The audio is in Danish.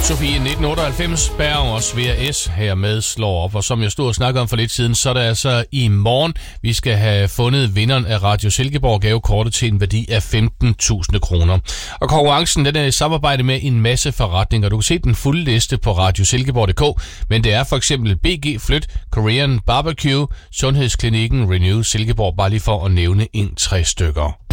Sofie 1998, Bergers VRS hermed slår op. Og som jeg stod og snakkede om for lidt siden, så er det altså i morgen, vi skal have fundet vinderen af Radio Silkeborg gavekortet til en værdi af 15.000 kroner. Og konkurrencen den er i samarbejde med en masse forretninger. Du kan se den fulde liste på radiosilkeborg.dk, men det er for eksempel BG Flyt, Korean Barbecue, Sundhedsklinikken Renew Silkeborg, bare lige for at nævne 1-3 stykker.